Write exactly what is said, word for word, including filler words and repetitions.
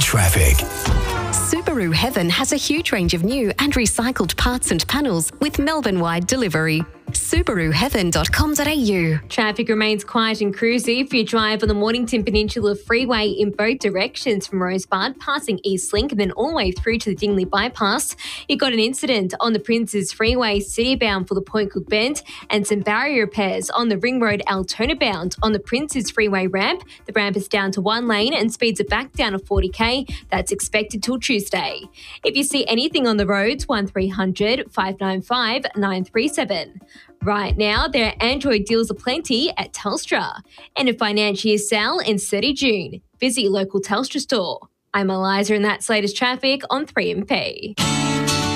traffic. Subaru Heaven has a huge range of new and recycled parts and panels with Melbourne-wide delivery. subaru heaven dot com dot a u. Traffic remains quiet and cruisy for your drive on the Mornington Peninsula Freeway in both directions from Rosebud, passing Eastlink and then all the way through to the Dingley Bypass. You've got an incident on the Princes Freeway city-bound for the Point Cook Bend and some barrier repairs on the Ring Road Altona-bound on the Princes Freeway ramp. The ramp is down to one lane and speeds are back down to forty k. That's expected till Tuesday. If you see anything on the roads, one three hundred, five nine five, nine three seven. Right now, there are Android deals aplenty at Telstra. And a financial year sale ends thirtieth of June. Visit your local Telstra store. I'm Eliza and that's latest traffic on three M P.